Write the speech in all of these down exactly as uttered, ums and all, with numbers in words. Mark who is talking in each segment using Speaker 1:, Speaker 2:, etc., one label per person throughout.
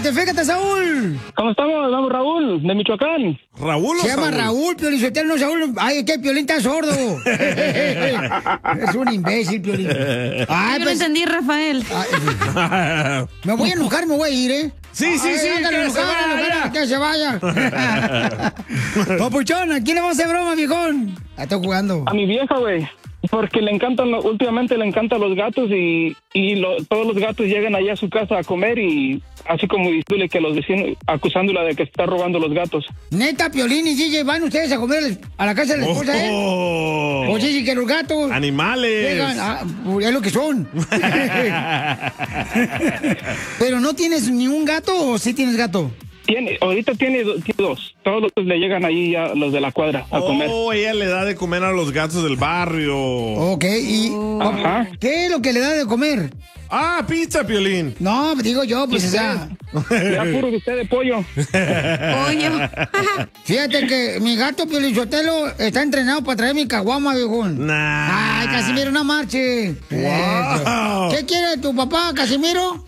Speaker 1: identifícate, Saúl.
Speaker 2: ¿Cómo estamos? Vamos, Raúl, de Michoacán.
Speaker 3: ¿Raúl o
Speaker 1: Se llama
Speaker 3: Saúl?
Speaker 1: Raúl, Piolín Sotelo, no Saúl. Ay, que Piolín está sordo. Es un imbécil, Piolín. Ay,
Speaker 4: Yo
Speaker 1: pues,
Speaker 4: lo entendí, Rafael.
Speaker 1: ay, me voy a enojar, me voy a ir, ¿eh?
Speaker 3: Sí, sí,
Speaker 1: Ay,
Speaker 3: sí,
Speaker 1: ándale,
Speaker 3: que se
Speaker 1: enojado,
Speaker 3: vaya.
Speaker 1: que se vaya. Papuchón, ¿a quién le vamos a hacer broma, viejón? Ah, estoy jugando.
Speaker 2: A mi vieja, güey. Porque le encantan, lo- últimamente le encantan los gatos y, y lo- todos los gatos llegan allá a su casa a comer y así como diciéndole que los vecinos, acusándola de que está robando los gatos.
Speaker 1: Neta, Piolín y D J, ¿van ustedes a comer a la casa de la esposa, eh?
Speaker 3: Oh.
Speaker 1: O sí, sí, que los gatos...
Speaker 3: Animales.
Speaker 1: Llegan, ah, es lo que son. Pero no tienes ni un gato o sí tienes gato.
Speaker 2: Tiene, ahorita tiene, do- tiene dos. Todos los le llegan ahí ya los de la cuadra a comer.
Speaker 3: Oh, ella le da de comer a los gatos del barrio.
Speaker 1: Ok, y...
Speaker 2: Ajá.
Speaker 1: ¿Qué es lo que le da de comer?
Speaker 3: Ah, pizza, Piolín.
Speaker 1: No, digo yo, pues, o sea...
Speaker 2: Le da puro bistec de pollo.
Speaker 4: Pollo.
Speaker 1: Fíjate que mi gato Piolichotelo está entrenado para traer mi caguama, viejón.
Speaker 3: Nah.
Speaker 1: Ay, Casimiro, no marche.
Speaker 3: Wow.
Speaker 1: ¿Qué quiere tu papá, Casimiro?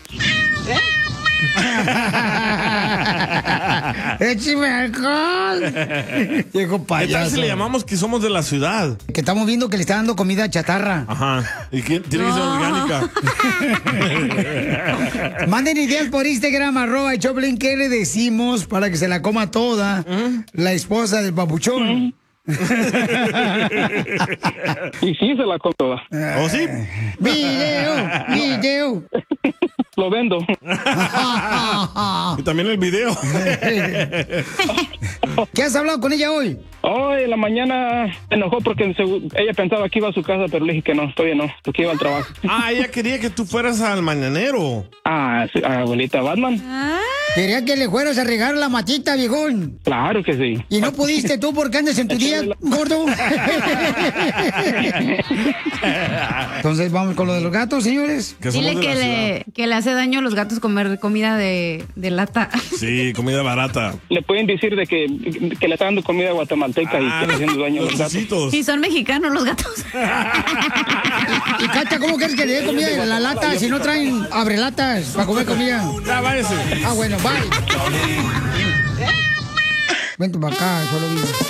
Speaker 1: ¡Échame alcohol! Viejo
Speaker 3: ¿Qué tal
Speaker 1: payaso.
Speaker 3: si le llamamos que somos de la ciudad?
Speaker 1: Que estamos viendo que le está dando comida chatarra.
Speaker 3: Ajá. ¿Y qué? Tiene que ser
Speaker 4: No.
Speaker 3: orgánica.
Speaker 1: Manden ideas por Instagram, arroba el Choplin, ¿qué le decimos para que se la coma toda la esposa del papuchón?
Speaker 2: Y sí, se la come toda.
Speaker 3: ¿Oh, sí?
Speaker 1: ¡Video! ¡Video!
Speaker 2: Lo vendo.
Speaker 3: Y también el video.
Speaker 1: ¿Qué has hablado con ella hoy?
Speaker 2: Hoy en la mañana se enojó porque segu- ella pensaba que iba a su casa, pero le dije que no, todavía no, porque iba al trabajo.
Speaker 3: Ah, ella quería que tú fueras al mañanero.
Speaker 2: Ah, sí, abuelita Batman.
Speaker 1: Quería que le fueras a regar la matita, viejón.
Speaker 2: Claro que sí.
Speaker 1: Y no pudiste tú porque andas en tu día, gordo. Entonces, vamos con lo de los gatos, señores.
Speaker 3: Que somos
Speaker 4: Dile
Speaker 3: de
Speaker 4: que
Speaker 3: la ciudad.
Speaker 4: le, que le hace daño a los gatos comer comida de, de lata.
Speaker 3: Sí, comida barata.
Speaker 2: Le pueden decir de que, que le está dando comida guatemalteca y que le está haciendo daño a los
Speaker 3: los
Speaker 2: gatos.
Speaker 3: ositos.
Speaker 4: Y son mexicanos los gatos.
Speaker 1: Y Cacha, ¿cómo quieres que le dé comida de la lata si no traen abrelatas para comer comida?
Speaker 3: Ya, váyase.
Speaker 1: Ah, bueno, bye. Vente para acá, solo vivo.